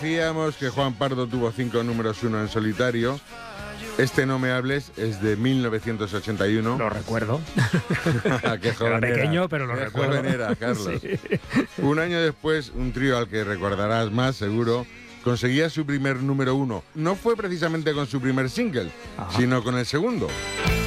decíamos que Juan Pardo tuvo 5 números 1 en solitario. Este No me hables es de 1981. Lo recuerdo. Qué joven era pequeño, era. pero lo Qué recuerdo. joven era, Carlos. Sí. Un año después, un trío al que recordarás más, seguro, conseguía su primer número 1. No fue precisamente con su primer single, Ajá. sino con el segundo.